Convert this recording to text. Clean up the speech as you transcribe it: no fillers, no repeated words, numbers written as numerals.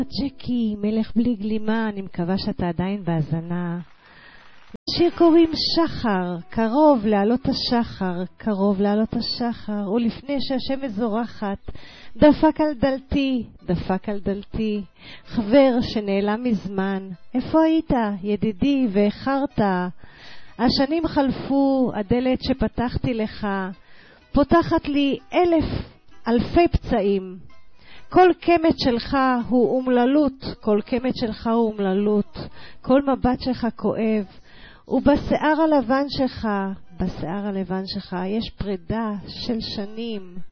ג'קי, מלך בלי גלימה, אני מקווה שאתה עדיין בהזנה. לשיר קוראים שחר, קרוב לעלות השחר, קרוב לעלות השחר, ולפני שהשמש זורחת, דפק על דלתי, דפק על דלתי, חבר שנעלם מזמן, איפה היית, ידידי, ואיחרת? השנים חלפו, הדלת שפתחתי לך, פותחת לי אלפי פצעים. כל קמת שלך הוא אומללות, כל קמת שלך הוא אומללות, כל מבט שלך כואב, ובשיער הלבן שלך, בשיער הלבן שלך יש פרידה של שנים.